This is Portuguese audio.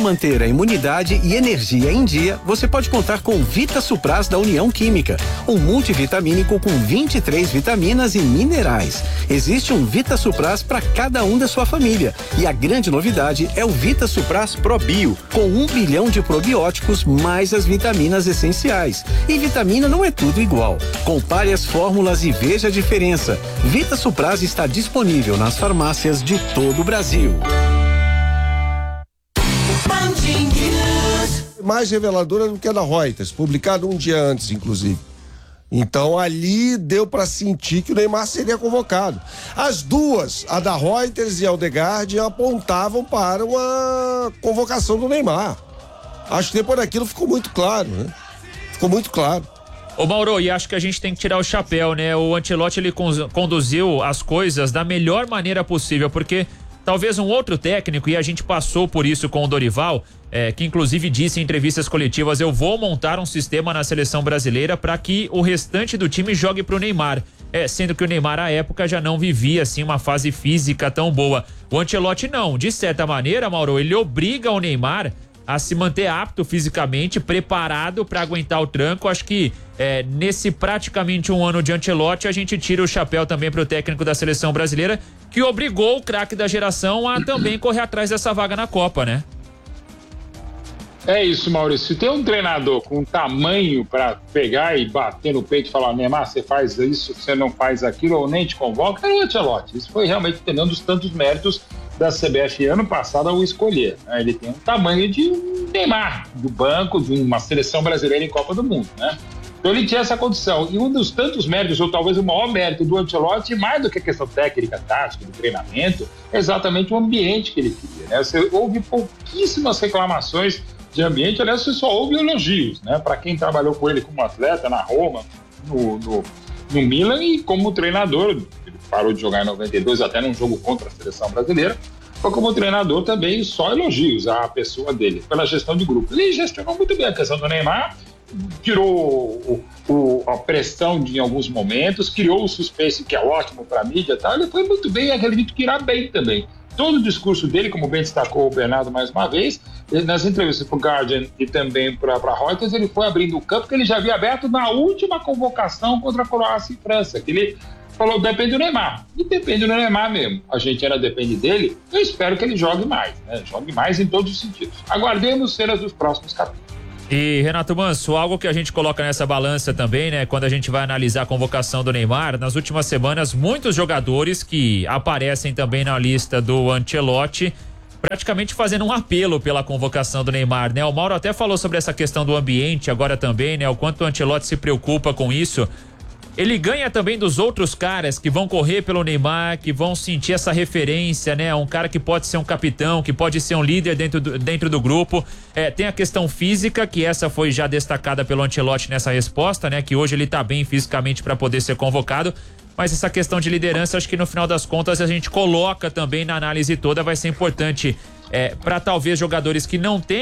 manter a imunidade e energia em dia, você pode contar com Vita Supras da União Química, um multivitamínico com 23 vitaminas e minerais. Existe um Vita Supras para cada um da sua família. E a grande novidade é o Vita Supras Pro Bio, com 1 bilhão de probióticos mais as vitaminas essenciais. E vitamina não é tudo igual. Compare as fórmulas e veja a diferença. Vita Supras está disponível nas farmácias de todo o Brasil. Mais reveladora do que a da Reuters, publicado um dia antes, inclusive. Então ali deu para sentir que o Neymar seria convocado. As duas, a da Reuters e a The Guardian, apontavam para uma convocação do Neymar. Acho que depois daquilo ficou muito claro, né? Ficou muito claro. Ô Mauro, e acho que a gente tem que tirar o chapéu, né? O Ancelotti, ele conduziu as coisas da melhor maneira possível, porque talvez um outro técnico, e a gente passou por isso com o Dorival, que inclusive disse em entrevistas coletivas: eu vou montar um sistema na seleção brasileira para que o restante do time jogue pro Neymar. Sendo que o Neymar, à época, já não vivia assim uma fase física tão boa. O Ancelotti não. De certa maneira, Mauro, ele obriga o Neymar a se manter apto fisicamente, preparado para aguentar o tranco. Acho que nesse praticamente um ano de Ancelotti, a gente tira o chapéu também pro técnico da seleção brasileira, que obrigou o craque da geração a também correr atrás dessa vaga na Copa, né? É isso, Maurício. Se tem um treinador com tamanho para pegar e bater no peito e falar: Neymar, você faz isso, você não faz aquilo, ou nem te convoca, é o Ancelotti. Isso foi realmente um dos tantos méritos da CBF ano passado ao escolher. Ele tem um tamanho de um Neymar, do banco de uma seleção brasileira em Copa do Mundo, né? Então ele tinha essa condição. E um dos tantos méritos, ou talvez o maior mérito do Ancelotti, mais do que a questão técnica, tática, do treinamento, é exatamente o ambiente que ele queria, né? Houve pouquíssimas reclamações de ambiente, aliás, você só ouve elogios, né? Para quem trabalhou com ele como atleta na Roma, no Milan, e como treinador. Ele parou de jogar em 92, até num jogo contra a seleção brasileira. Foi como treinador também, só elogios à pessoa dele, pela gestão de grupo. Ele gestionou muito bem a questão do Neymar, tirou a pressão em alguns momentos, criou o suspense, que é ótimo para a mídia e tal. Ele foi muito bem, acredito que irá bem também. Todo o discurso dele, como bem destacou o Bernardo mais uma vez, nas entrevistas para o Guardian e também para a Reuters, ele foi abrindo o campo que ele já havia aberto na última convocação contra a Croácia e França, que ele falou: depende do Neymar. E depende do Neymar mesmo. A Argentina depende dele. Eu espero que ele jogue mais, né? Jogue mais em todos os sentidos. Aguardemos cenas dos próximos capítulos. E, Renato Manso, algo que a gente coloca nessa balança também, né? Quando a gente vai analisar a convocação do Neymar, nas últimas semanas, muitos jogadores que aparecem também na lista do Ancelotti, praticamente fazendo um apelo pela convocação do Neymar, né? O Mauro até falou sobre essa questão do ambiente agora também, né? O quanto o Ancelotti se preocupa com isso. Ele ganha também dos outros caras que vão correr pelo Neymar, que vão sentir essa referência, né? Um cara que pode ser um capitão, que pode ser um líder dentro do grupo. Tem a questão física, que essa foi já destacada pelo Ancelotti nessa resposta, né? Que hoje ele tá bem fisicamente para poder ser convocado. Mas essa questão de liderança, acho que no final das contas a gente coloca também na análise toda, vai ser importante para talvez jogadores que não têm